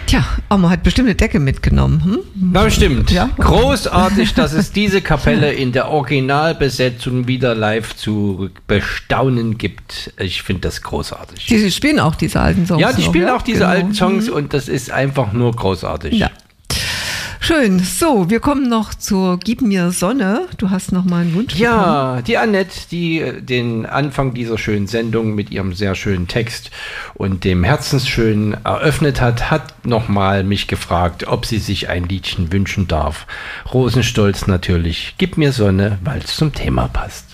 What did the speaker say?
Tja, Oma hat bestimmt eine Decke mitgenommen. Hm? Na, bestimmt. Ja. Großartig, dass es diese Kapelle in der Originalbesetzung wieder live zu bestaunen gibt. Ich finde das großartig. Die spielen auch diese alten Songs. Ja, die spielen noch, auch diese alten Songs und das ist einfach nur großartig. Ja. Schön. So, wir kommen noch zur Gib mir Sonne. Du hast noch mal einen Wunsch bekommen. Ja, die Annette, die den Anfang dieser schönen Sendung mit ihrem sehr schönen Text und dem Herzensschönen eröffnet hat nochmal mich gefragt, ob sie sich ein Liedchen wünschen darf. Rosenstolz natürlich. Gib mir Sonne, weil es zum Thema passt.